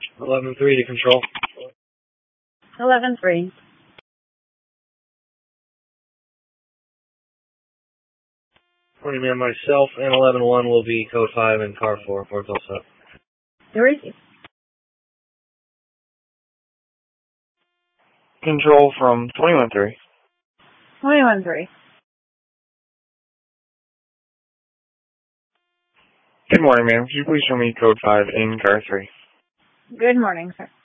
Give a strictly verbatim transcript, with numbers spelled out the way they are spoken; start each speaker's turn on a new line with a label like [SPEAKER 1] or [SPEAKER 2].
[SPEAKER 1] eleven three to control.
[SPEAKER 2] eleven three.
[SPEAKER 1] Morning, ma'am. Myself and eleven one will be code five and car four. Four's all set.
[SPEAKER 2] Where is he?
[SPEAKER 3] Control from twenty-one three.
[SPEAKER 2] twenty-one three.
[SPEAKER 3] Good morning, ma'am. Could you please show me code five in car three?
[SPEAKER 2] Good morning, sir.